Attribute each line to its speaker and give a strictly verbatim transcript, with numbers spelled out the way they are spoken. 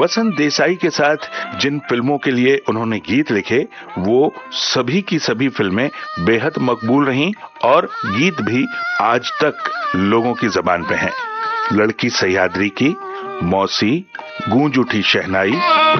Speaker 1: वसंत देसाई के साथ जिन फिल्मों के लिए उन्होंने गीत लिखे वो सभी की सभी फिल्में बेहद मकबूल रहीं और गीत भी आज तक लोगों की जुबान पे हैं। लड़की सह्याद्री की, मौसी, गूंज उठी शहनाई,